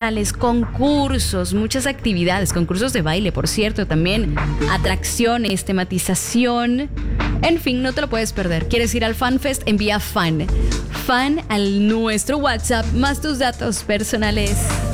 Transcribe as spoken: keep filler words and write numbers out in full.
musicales, concursos, muchas actividades, concursos de baile, por cierto, también atracciones, tematización. En fin, no te lo puedes perder. ¿Quieres ir al FanFest? Envía fan. Fan al nuestro WhatsApp más tus datos personales.